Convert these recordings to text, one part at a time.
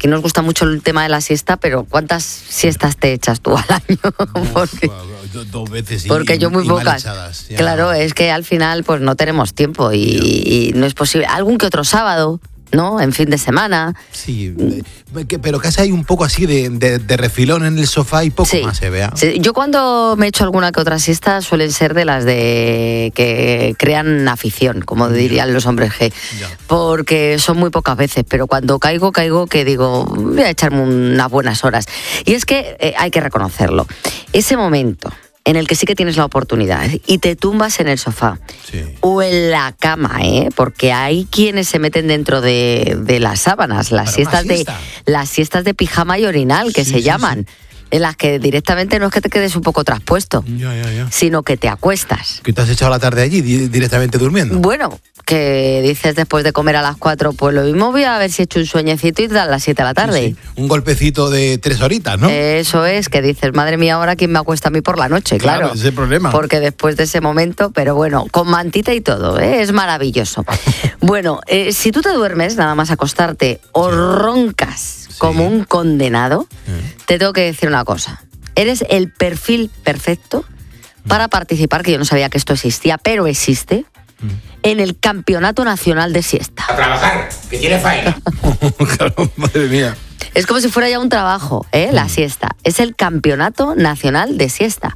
aquí nos gusta mucho el tema de la siesta, pero ¿cuántas siestas te echas tú al año? Dos veces porque yo muy pocas. Echadas, claro, es que al final pues no tenemos tiempo y no es posible. Algún que otro sábado, ¿no? En fin de semana. Sí, pero casi hay un poco así de refilón en el sofá y poco más se vea. Sí. Yo cuando me echo alguna que otra siesta suelen ser de las de que crean afición, como dirían los hombres G, porque son muy pocas veces, pero cuando caigo que digo, voy a echarme unas buenas horas. Y es que hay que reconocerlo. Ese momento en el que sí que tienes la oportunidad y te tumbas en el sofá o en la cama, porque hay quienes se meten dentro de las sábanas, las siestas de pijama y orinal que se llaman. En las que directamente no es que te quedes un poco traspuesto, sino que te acuestas. ¿Que te has echado la tarde allí directamente durmiendo? Bueno, que dices después de comer a las 4, pues lo mismo voy a ver si he hecho un sueñecito y a las 7 de la tarde. Sí. Un golpecito de 3 horitas, ¿no? Eso es, que dices, madre mía, ahora quién me acuesta a mí por la noche, claro. Ese es el problema. Porque después de ese momento, pero bueno, con mantita y todo, es maravilloso. Bueno, si tú te duermes, nada más acostarte, o roncas como un condenado, te tengo que decir una cosa. Eres el perfil perfecto para participar, que yo no sabía que esto existía, pero existe, en el Campeonato Nacional de Siesta. A trabajar, que tiene faena. Claro, madre mía. Es como si fuera ya un trabajo, la siesta. Es el Campeonato Nacional de Siesta.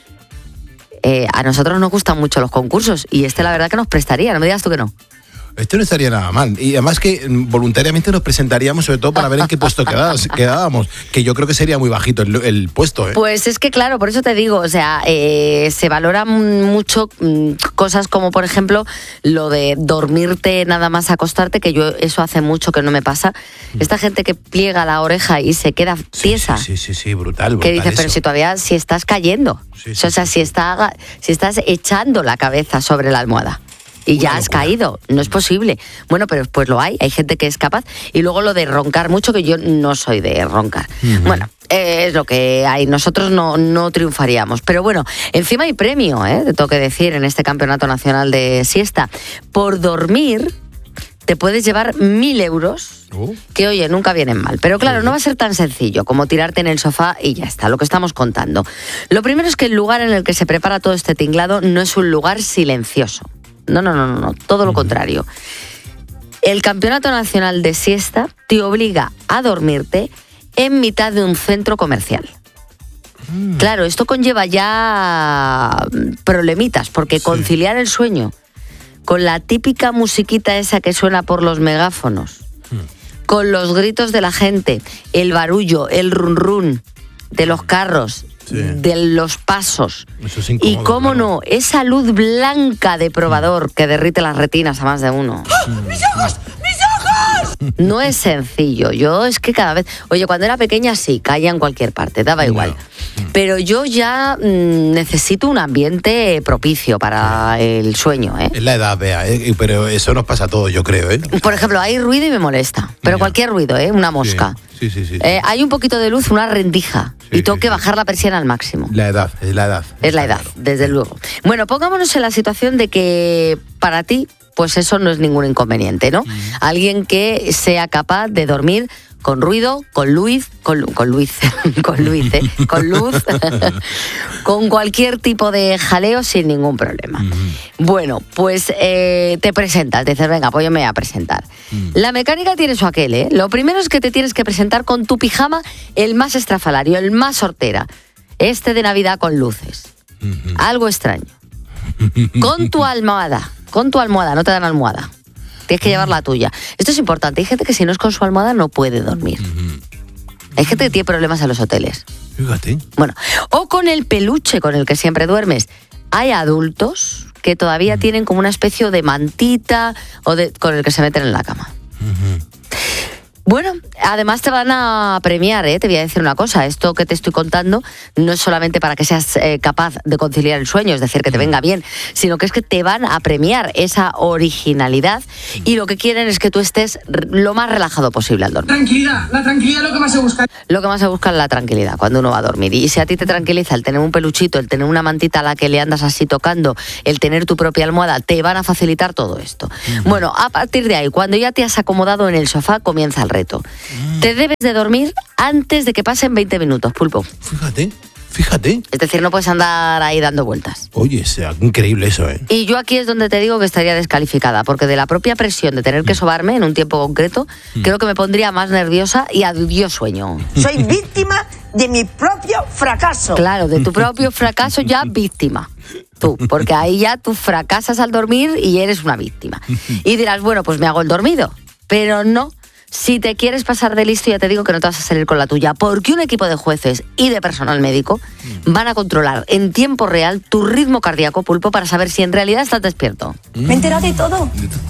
A nosotros nos gustan mucho los concursos y la verdad que nos prestaría, no me digas tú que no. Esto no estaría nada mal. Y además que voluntariamente nos presentaríamos, sobre todo para ver en qué puesto quedábamos. Que yo creo que sería muy bajito el puesto. Pues es que claro, por eso te digo, o sea, se valoran mucho cosas como, por ejemplo, lo de dormirte nada más acostarte, que yo eso hace mucho que no me pasa. Esta gente que pliega la oreja y se queda tiesa. Sí, brutal. Que dice, eso. pero si todavía, si estás cayendo. Si estás echando la cabeza sobre la almohada. Y ya has caído, no es posible. Bueno, pero pues lo hay gente que es capaz. Y luego lo de roncar mucho, que yo no soy de roncar. Bueno, es lo que hay. Nosotros no triunfaríamos. Pero bueno, encima hay premio, te tengo que decir, en este Campeonato Nacional de Siesta. Por dormir te puedes llevar 1.000 euros, que oye, nunca vienen mal. Pero claro, no va a ser tan sencillo como tirarte en el sofá y ya está, lo que estamos contando. Lo primero es que el lugar en el que se prepara todo este tinglado no es un lugar silencioso. No, todo lo contrario. El Campeonato Nacional de Siesta te obliga a dormirte en mitad de un centro comercial. Claro, esto conlleva ya problemitas, porque conciliar el sueño con la típica musiquita esa que suena por los megáfonos, con los gritos de la gente, el barullo, el run run de los carros, de los pasos. Eso es incómodo, y cómo no, esa luz blanca de probador que derrite las retinas a más de uno. ¡Mis ojos! No es sencillo. Yo es que cada vez... Oye, cuando era pequeña sí, caía en cualquier parte, daba igual. Pero yo ya necesito un ambiente propicio para el sueño, Es la edad, Bea, pero eso nos pasa a todos, yo creo, Por ejemplo, hay ruido y me molesta. Pero cualquier ruido, una mosca. Sí. Hay un poquito de luz, una rendija. Y tengo que bajar la persiana al máximo. Es la edad. Es la edad, desde luego. Bueno, pongámonos en la situación de que para ti, pues eso no es ningún inconveniente, ¿no? Alguien que sea capaz de dormir con ruido, con luz, con cualquier tipo de jaleo sin ningún problema. Bueno, pues te presentas, dices, venga, pues yo me voy a presentar. La mecánica tiene su aquel, Lo primero es que te tienes que presentar con tu pijama, el más estrafalario, el más hortera, de Navidad con luces. Algo extraño. Con tu almohada, no te dan almohada. Tienes que llevar la tuya. Esto es importante. Hay gente que si no es con su almohada no puede dormir. Hay gente que tiene problemas en los hoteles. Fíjate. Bueno, o con el peluche con el que siempre duermes. Hay adultos que todavía tienen como una especie de mantita con el que se meten en la cama. Bueno, además te van a premiar, te voy a decir una cosa, esto que te estoy contando no es solamente para que seas capaz de conciliar el sueño, es decir, que te venga bien, sino que es que te van a premiar esa originalidad y lo que quieren es que tú estés lo más relajado posible al dormir. La tranquilidad es lo que más se busca. Lo que más se busca es la tranquilidad cuando uno va a dormir. Y si a ti te tranquiliza el tener un peluchito, el tener una mantita a la que le andas así tocando, el tener tu propia almohada, te van a facilitar todo esto. Bueno, a partir de ahí, cuando ya te has acomodado en el sofá, comienza el reto. Te debes de dormir antes de que pasen 20 minutos, Pulpo. Fíjate. Es decir, no puedes andar ahí dando vueltas. Oye, es increíble eso, ¿eh? Y yo aquí es donde te digo que estaría descalificada, porque de la propia presión de tener que sobarme en un tiempo concreto, creo que me pondría más nerviosa y adiós sueño. Soy víctima de mi propio fracaso. Claro, de tu propio fracaso ya víctima. Tú, porque ahí ya tú fracasas al dormir y eres una víctima. Y dirás, bueno, pues me hago el dormido. Pero no. Si te quieres pasar de listo, ya te digo que no te vas a salir con la tuya, porque un equipo de jueces y de personal médico van a controlar en tiempo real tu ritmo cardíaco, Pulpo, para saber si en realidad estás despierto. Me he enterado de todo.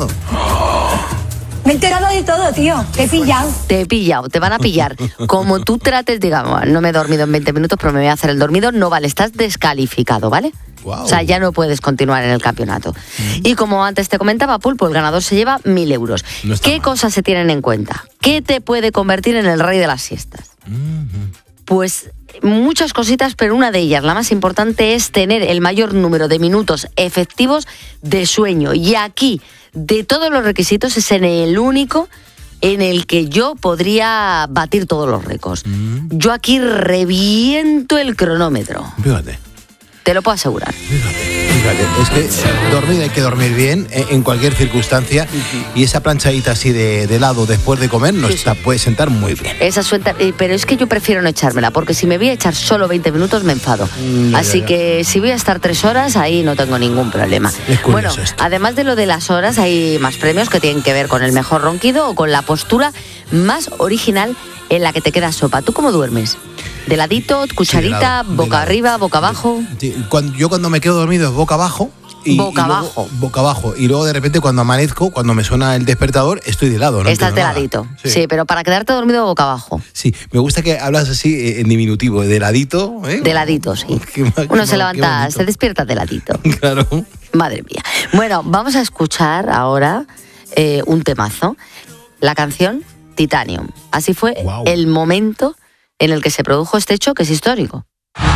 Me he enterado de todo, tío. Te he pillado. Te he pillado, te van a pillar. Como tú trates, digamos, no me he dormido en 20 minutos, pero me voy a hacer el dormido, no vale, estás descalificado, ¿vale? Wow. O sea, ya no puedes continuar en el campeonato. Y como antes te comentaba, Pulpo, el ganador se lleva 1.000 euros. No está ¿Qué mal. cosas se tienen en cuenta? ¿Qué te puede convertir en el rey de las siestas? Pues muchas cositas, pero una de ellas, la más importante, es tener el mayor número de minutos efectivos de sueño. Y aquí, de todos los requisitos, es en el único en el que yo podría batir todos los récords. Yo aquí reviento el cronómetro. Fíjate. Te lo puedo asegurar. Fíjate, es que dormir hay que dormir bien en cualquier circunstancia y esa planchadita así de lado después de comer nos la puede sentar muy bien. Esa suelta, pero es que yo prefiero no echármela, porque si me voy a echar solo 20 minutos me enfado. Así que si voy a estar 3 horas, ahí no tengo ningún problema. Es curioso Bueno, esto. además de lo de las horas, hay más premios que tienen que ver con el mejor ronquido o con la postura más original en la que te queda sopa. ¿Tú cómo duermes? ¿De ladito, cucharita, de lado, boca de lado. arriba, boca abajo? Sí, yo cuando me quedo dormido es boca abajo. Boca luego, abajo. Boca abajo. Y luego de repente cuando amanezco, cuando me suena el despertador, estoy de lado. No Estás de entiendo nada. ladito. Sí, pero para quedarte dormido boca abajo. Sí, me gusta que hablas así en diminutivo, de ladito. ¿Eh? De ladito, sí. Uno se levanta, se despierta de ladito. Claro. Madre mía. Bueno, vamos a escuchar ahora un temazo. La canción Titanium. Así fue Guau. el momento en el que se produjo este hecho, que es histórico.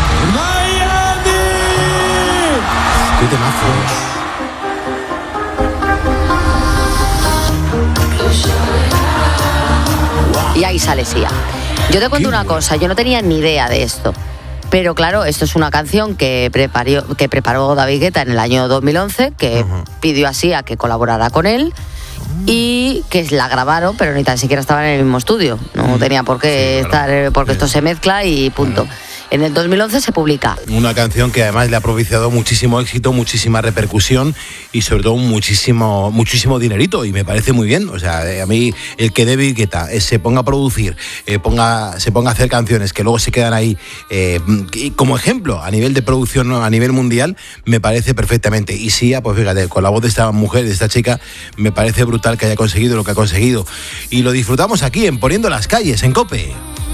Qué temazo. Y ahí sale Sia. Yo te cuento una cosa, yo no tenía ni idea de esto. Pero claro, esto es una canción que preparó David Guetta en el año 2011, que pidió a Sia que colaborara con él y que la grabaron, pero ni tan siquiera estaban en el mismo estudio. No tenía por qué estar, porque esto se mezcla y punto. En el 2011 se publica. Una canción que además le ha propiciado muchísimo éxito, muchísima repercusión y sobre todo muchísimo dinerito, y me parece muy bien. O sea, a mí el que David Guetta se ponga a producir, se ponga a hacer canciones que luego se quedan ahí como ejemplo a nivel de producción, a nivel mundial, me parece perfectamente. Y Sia, pues fíjate, con la voz de esta mujer, de esta chica, me parece brutal que haya conseguido lo que ha conseguido. Y lo disfrutamos aquí en Poniendo las Calles, en COPE.